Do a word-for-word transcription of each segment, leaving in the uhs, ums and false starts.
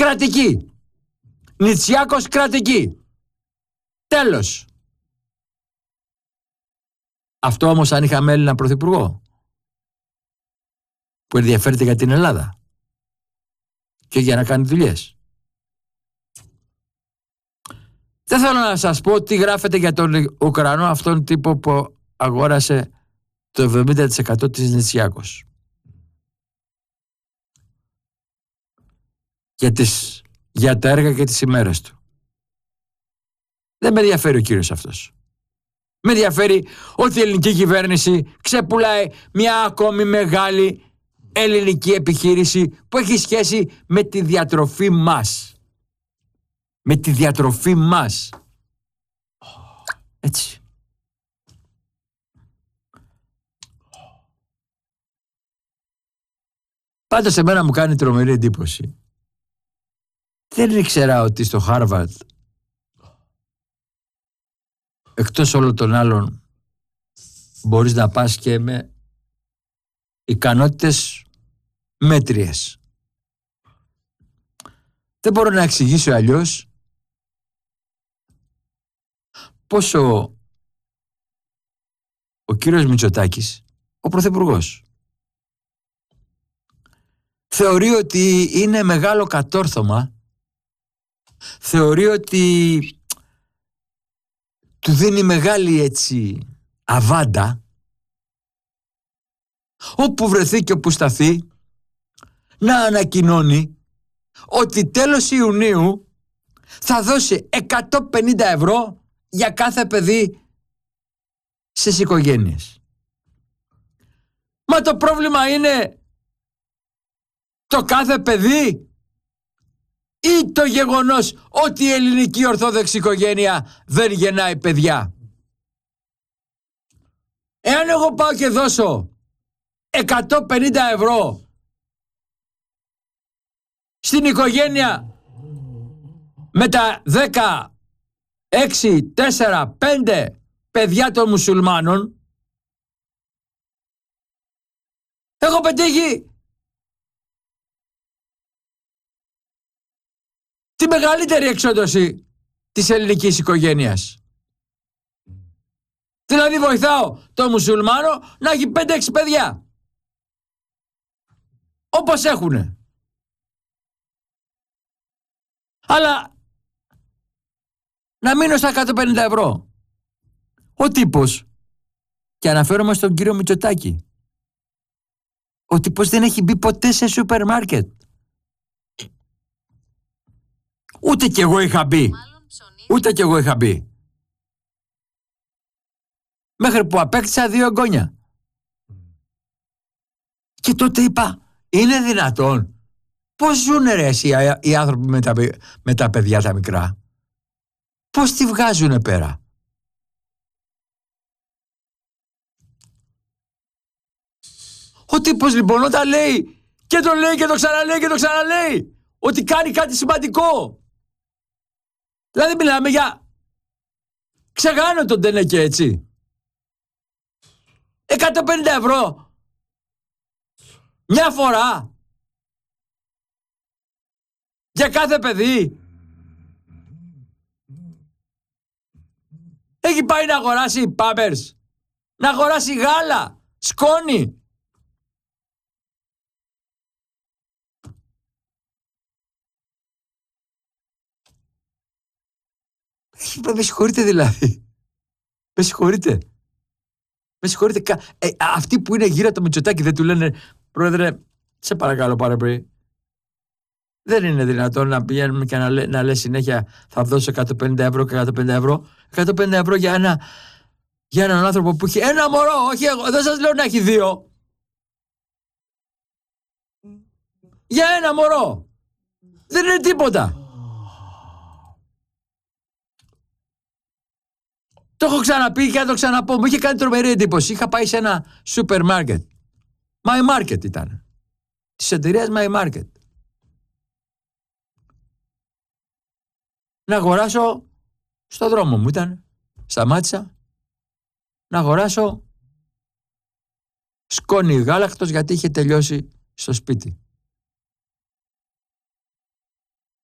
κρατική. Νητσιάκος κρατική. Τέλος. Αυτό όμως αν είχαμε Έλληνα πρωθυπουργό που ενδιαφέρεται για την Ελλάδα και για να κάνει δουλειές. Δεν θέλω να σας πω τι γράφεται για τον Ουκρανό αυτόν τύπο που αγόρασε το εβδομήντα τοις εκατό της Νητσιάκος. Για, τις, για τα έργα και τις ημέρες του. Δεν με ενδιαφέρει ο κύριος αυτός. Με ενδιαφέρει ότι η ελληνική κυβέρνηση ξεπουλάει μια ακόμη μεγάλη ελληνική επιχείρηση που έχει σχέση με τη διατροφή μας. Με τη διατροφή μας. Έτσι. Πάντως εμένα μου κάνει τρομερή εντύπωση. Δεν ήξερα ότι στο Χάρβαρντ, εκτός όλων των άλλων, μπορείς να πας και με ικανότητες μέτριες. Δεν μπορώ να εξηγήσω αλλιώς πόσο ο κύριος Μητσοτάκης, ο πρωθυπουργός, θεωρεί ότι είναι μεγάλο κατόρθωμα, θεωρεί ότι του δίνει μεγάλη έτσι αβάντα όπου βρεθεί και όπου σταθεί να ανακοινώνει ότι τέλος Ιουνίου θα δώσει εκατόν πενήντα ευρώ για κάθε παιδί στις οικογένειες. Μα το πρόβλημα είναι το κάθε παιδί ή το γεγονός ότι η ελληνική ορθόδοξη οικογένεια δεν γεννάει παιδιά. Εάν εγώ πάω και δώσω εκατόν πενήντα ευρώ στην οικογένεια με τα δέκα, έξι, τέσσερα, πέντε παιδιά των μουσουλμάνων, έχω πετύχει τη μεγαλύτερη εξόντωση της ελληνικής οικογένειας. Δηλαδή βοηθάω το μουσουλμάνο να έχει πέντε έξι παιδιά. Όπως έχουνε. Αλλά να μείνω στα εκατόν πενήντα ευρώ. Ο τύπος, και αναφέρομαι στον κύριο Μητσοτάκη, ο τύπος δεν έχει μπει ποτέ σε σούπερ μάρκετ. Ούτε κι εγώ είχα μπει. Ούτε κι εγώ είχα μπει. Μέχρι που απέκτησα δύο εγγόνια. Και τότε είπα, είναι δυνατόν? Πώς ζουνε ρε εσύ οι άνθρωποι με τα, με τα παιδιά τα μικρά? Πώς τη βγάζουνε πέρα? Ο τύπος λοιπόν όταν λέει και το λέει και το ξαναλέει και το ξαναλέει ότι κάνει κάτι σημαντικό. Δηλαδή μιλάμε για ξεγάνω τον τενεκέ έτσι. εκατόν πενήντα ευρώ μια φορά για κάθε παιδί. Έχει πάει να αγοράσει πάμπερς, να αγοράσει γάλα, σκόνη. Με συγχωρείτε δηλαδή. Με συγχωρείτε. Με συγχωρείτε. Ε, αυτοί που είναι γύρω το Μητσοτάκη δεν του λένε, πρόεδρε, σε παρακαλώ πάρα πολύ. Δεν είναι δυνατόν να πηγαίνουμε και να λέει, να λέει συνέχεια θα δώσω εκατόν πενήντα ευρώ και εκατόν πενήντα ευρώ. εκατόν πενήντα ευρώ για, ένα, για έναν άνθρωπο που έχει ένα μωρό. Όχι, εγώ δεν σας λέω να έχει δύο. Για ένα μωρό. Δεν είναι τίποτα. Το έχω ξαναπεί και θα το ξαναπώ. Μου είχε κάνει τρομερή εντύπωση. Είχα πάει σε ένα σούπερ μάρκετ. My Market ήταν. Της εταιρείας My Market. Να αγοράσω στο δρόμο μου ήταν. Σταμάτησα να αγοράσω σκόνη γάλακτος γιατί είχε τελειώσει στο σπίτι.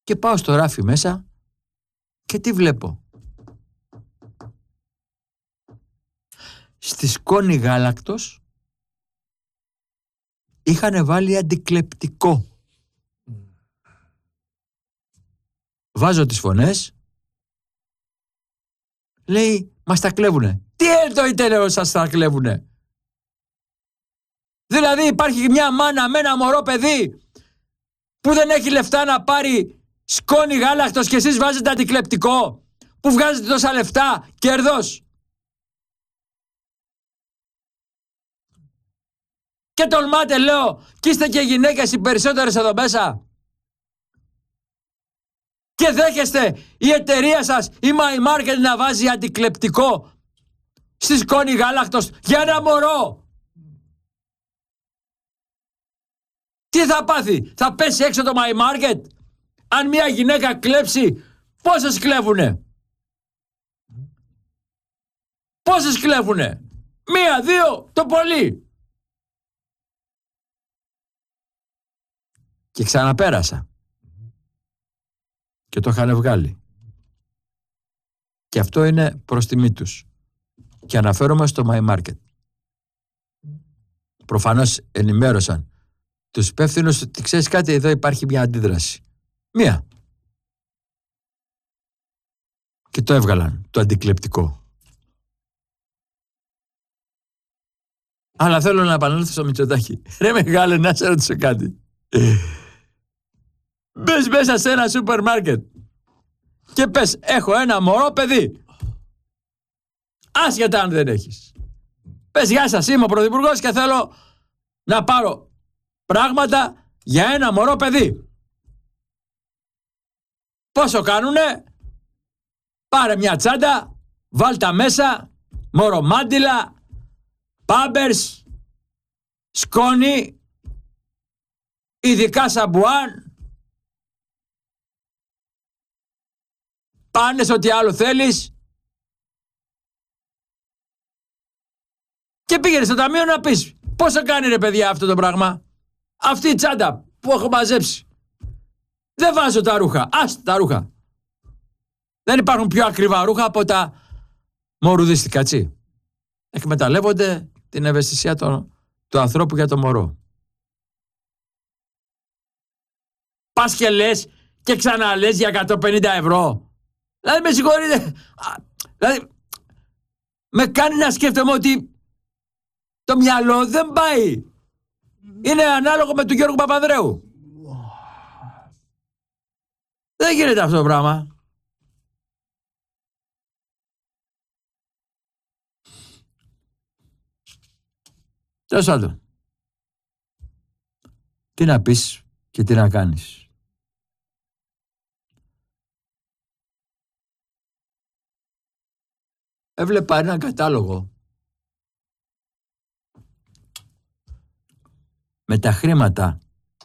Και πάω στο ράφι μέσα και τι βλέπω. Στη σκόνη γάλακτος είχαν βάλει αντικλεπτικό. Βάζω τις φωνές. Λέει, μας τα κλέβουνε. Τι εννοείται, λέω, σας τα κλέβουνε? Δηλαδή υπάρχει μια μάνα με ένα μωρό παιδί που δεν έχει λεφτά να πάρει σκόνη γάλακτος και εσείς βάζετε αντικλεπτικό, που βγάζετε τόσα λεφτά, κέρδος. Και τολμάτε, λέω, και είστε και γυναίκες οι περισσότερες εδώ μέσα. Και δέχεστε η εταιρεία σας, η My Market, να βάζει αντικλεπτικό στη σκόνη γάλακτος για ένα μωρό. Τι θα πάθει? Θα πέσει έξω το My Market? Αν μια γυναίκα κλέψει, πόσες κλέβουνε? Πόσες κλέβουνε? Μία, δύο, το πολύ. Και ξαναπέρασα. Και το είχαν βγάλει. Και αυτό είναι προς τιμή τους. Και αναφέρομαι στο My Market. Προφανώς ενημέρωσαν τους υπεύθυνους ότι ξέρεις κάτι, εδώ υπάρχει μια αντίδραση. Μία. Και το έβγαλαν, το αντικλεπτικό. Αλλά θέλω να επανέλθω στο Μητσοτάκη. Ρε μεγάλε, να σε ρωτήσω κάτι. Μπες μέσα σε ένα σούπερ μάρκετ και πες, έχω ένα μωρό παιδί. Άσχετα αν δεν έχεις. Πες, γεια σας, είμαι ο πρωθυπουργός και θέλω να πάρω πράγματα για ένα μωρό παιδί. Πόσο κάνουνε? Πάρε μια τσάντα, βάλτα μέσα μωρομάντιλα, πάμπερς, σκόνη, ειδικά σαμπουάν, πάνες, ό,τι άλλο θέλεις. Και πήγαινε στο ταμείο να πεις, πόσο κάνει ρε παιδιά αυτό το πράγμα? Αυτή η τσάντα που έχω μαζέψει. Δεν βάζω τα ρούχα. Ας τα ρούχα. Δεν υπάρχουν πιο ακριβά ρούχα από τα μωρουδίστικα, τσι. Εκμεταλλεύονται την ευαισθησία του, του ανθρώπου για το μωρό. Πας και λες και ξαναλες για εκατόν πενήντα ευρώ. Δηλαδή με συγχωρείτε. Δηλαδή με κάνει να σκέφτομαι ότι το μυαλό δεν πάει. Είναι ανάλογο με του Γιώργου Παπανδρέου. Δεν γίνεται αυτό το πράγμα. Τέλος πάντων. Τι να πεις και τι να κάνεις. Έβλεπα έναν κατάλογο με τα χρήματα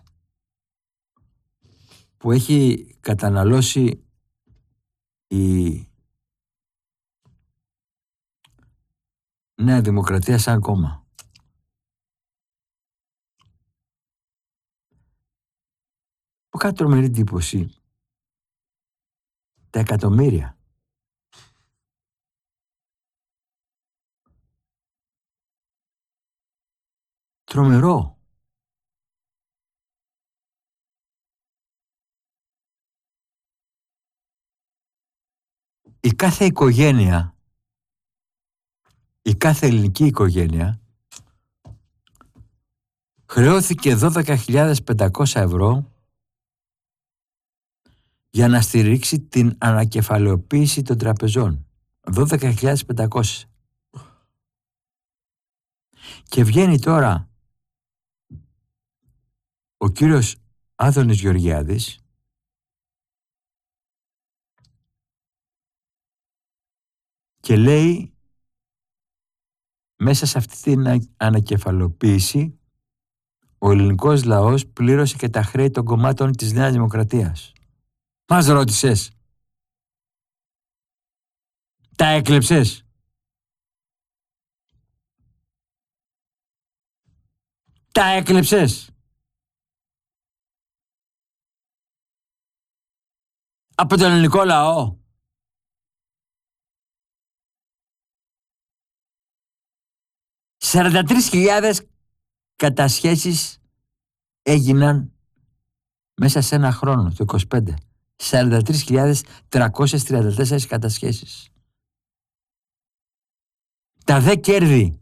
που έχει καταναλώσει η Νέα Δημοκρατία σαν κόμμα. Που κάνει τρομερή εντύπωση. Τα εκατομμύρια. Τρομερό. Η κάθε οικογένεια, η κάθε ελληνική οικογένεια χρεώθηκε δώδεκα χιλιάδες πεντακόσια ευρώ για να στηρίξει την ανακεφαλαιοποίηση των τραπεζών. δώδεκα χιλιάδες πεντακόσια. Και βγαίνει τώρα ο κύριος Άδωνης Γεωργιάδης και λέει μέσα σε αυτή την ανακεφαλοποίηση ο ελληνικός λαός πλήρωσε και τα χρέη των κομμάτων της Νέας Δημοκρατίας. Μας ρώτησες. Τα έκλεψες. Τα έκλεψες. από τον ελληνικό λαό. σαράντα τρεις χιλιάδες κατασχέσεις έγιναν μέσα σε ένα χρόνο, το είκοσι πέντε. σαράντα τρεις χιλιάδες τριακόσιες τριάντα τέσσερις κατασχέσεις. Τα δε κέρδη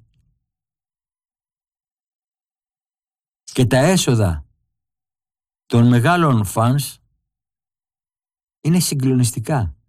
και τα έσοδα των μεγάλων φανς είναι συγκλονιστικά.